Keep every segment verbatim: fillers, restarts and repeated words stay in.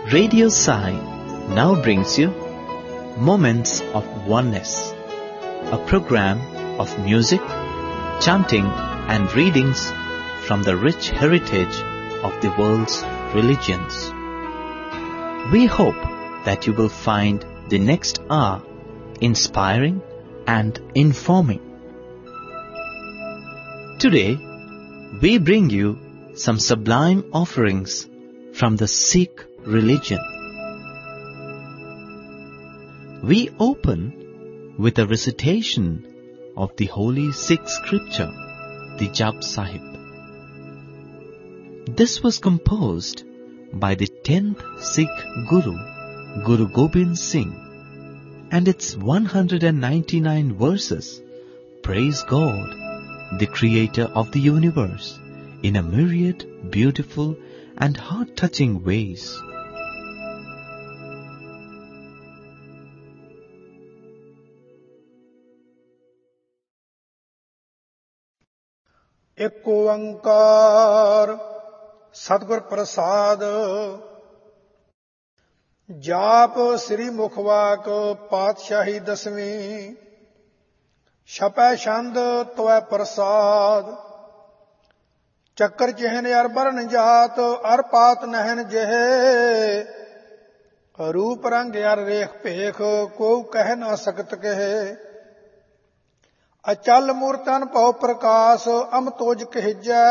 Radio Sai now brings you Moments of Oneness, a program of music, chanting and readings from the rich heritage of the world's religions. We hope that you will find the next hour inspiring and informing. Today, we bring you some sublime offerings from the Sikh religion. We open with a recitation of the holy Sikh scripture, the Jap Sahib. This was composed by the tenth Sikh Guru, Guru Gobind Singh, and its one hundred ninety-nine verses praise God, the creator of the universe, in a myriad beautiful and heart-touching ways. एक ओंकार सतगुर प्रसाद जाप श्री मुखवाक पातशाही दसवीं छपै छंद तवै प्रसाद ਚੱਕਰ ਚਿਹਨ ਅਰ burn ਜਾਤ ਅਰ ਪਾਤ ਨਹਿਨ ਜਿਹੇ ਰੂਪ ਰੰਗ ਅਰ ਰੇਖ ਭੇਖ ਕੋ ਕਹਿ ਨਾ ਸਕਤ ਕਹੇ ਅਚਲ ਮੂਰਤਨ ਭਉ ਪ੍ਰਕਾਸ਼ ਅਮ ਤੋਜ ਕਹਿਜੈ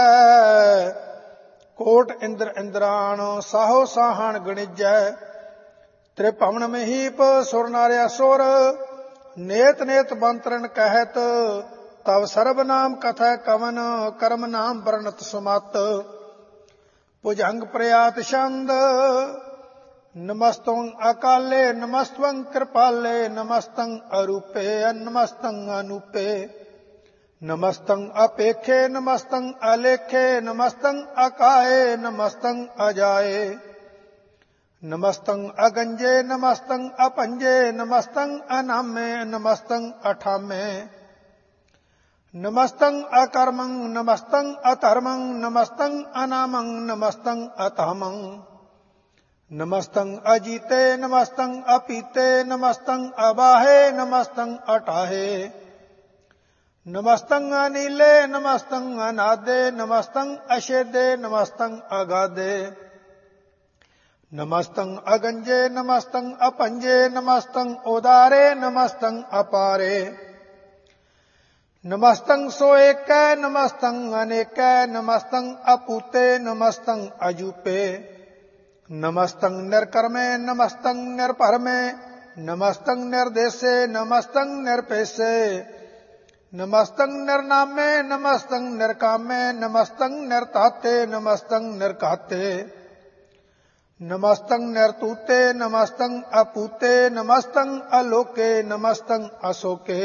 ਕੋਟ ਇੰਦਰ ਇੰਦਰਾਣ ਸਾਹੋ ਸਾਹਣ ਗਣਿਜੈ ਤ੍ਰਿਭਵਨ ਮਹੀਪ ਸੁਰ ਨਾਰਿਆ ਸੁਰ ਨੇਤ ਨੇਤ ਬੰਤਰਨ ਕਹਿਤ तव सर्व नाम कथा कवन कर्म नाम वर्णत सुमत भुजंग प्रयात छंद नमस्तं अकाले नमस्तं कृपाले नमस्तं अरूपे नमस्तं अनूपे नमस्तं अपेखे नमस्तं अलेखे नमस्तं अकाये नमस्तं अजाये नमस्तं अगंजे नमस्तं अपंजे नमस्तं अनामे नमस्तं अठामे नमस्तं अकर्मं नमस्तं अधर्मं नमस्तं अनामं नमस्तं अतमं नमस्तं अजीते नमस्तं अपीते नमस्तं अबाहे नमस्तं अटाहे नमस्तं अनीले नमस्तं अनादे नमस्तं अशेदे नमस्तं अगादे नमस्तं अगंजे नमस्तं अपंजे नमस्तं उदारे नमस्तं अपारे नमस्तं सोएक नमस्तं अनेक नमस्तं अपूते नमस्तं अजूपे नमस्तं निर्कर्मे नमस्तं निर्भरमे नमस्तं निर्देशे नमस्तं निर्पेशे नमस्तं निर्नामे नमस्तं निर्कामे नमस्तं निर्ताते नमस्तं निर्काते नमस्तं निर्तूते नमस्तं अपूते नमस्तं अलोके नमस्तं अशोके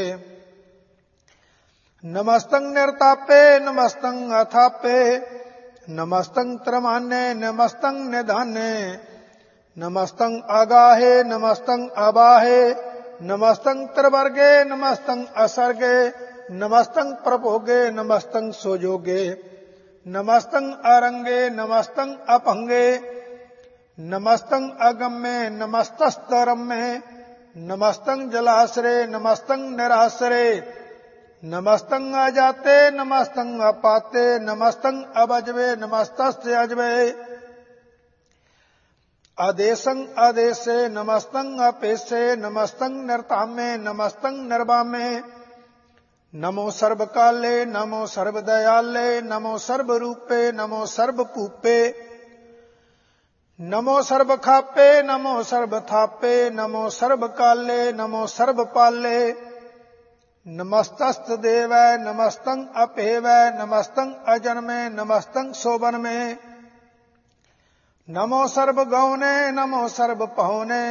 नमस्तं निर्तापे नमस्तं अथापे नमस्तं त्रमाने नमस्तं निधाने नमस्तं अगाहे नमस्तं अबाहे नमस्तं त्रिवर्गे नमस्तं असर्गे नमस्तं प्रभोगे नमस्तं सोजोगे नमस्तं अरंगे नमस्तं अपंगे नमस्तं अगम्ये नमस्तस्तरम्ये नमस्तं जलाश्रे नमस्तं निराश्रे नमस्तं अजाते नमस्तं अपाते नमस्तं अबजवे नमस्तस्य अजवे आदेशं आदेशे नमस्तं अपेशे नमस्तं निर्तामे नमस्तं निर्वामे नमो सर्वकाले नमो सर्वदयाले नमो सर्वरूपे नमो सर्वपूपे नमो सर्वखापे नमो सर्वथापे नमो सर्वकाले नमो सर्वपाले नमस्तस्त देव नमस्तं अपेव नमस्तं अजन्मे नमस्तं शोभनमे नमो सर्व गौने नमो सर्व पहुने